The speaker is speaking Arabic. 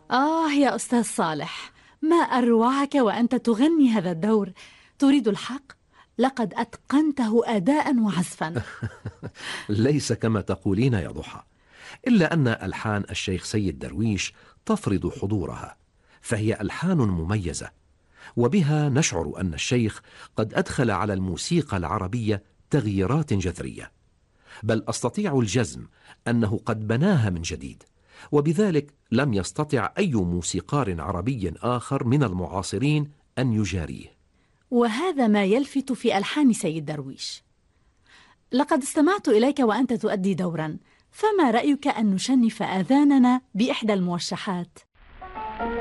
يا أستاذ صالح، ما أروعك وأنت تغني هذا الدور. تريد الحق؟ لقد أتقنته أداء وعزفا. ليس كما تقولين يا ضحى، إلا أن ألحان الشيخ سيد درويش تفرض حضورها، فهي ألحان مميزة، وبها نشعر أن الشيخ قد أدخل على الموسيقى العربية تغييرات جذرية، بل أستطيع الجزم أنه قد بناها من جديد، وبذلك لم يستطع أي موسيقار عربي آخر من المعاصرين أن يجاريه. وهذا ما يلفت في ألحان سيد درويش. لقد استمعت إليك وأنت تؤدي دورا، فما رأيك أن نشنف آذاننا بإحدى الموشحات؟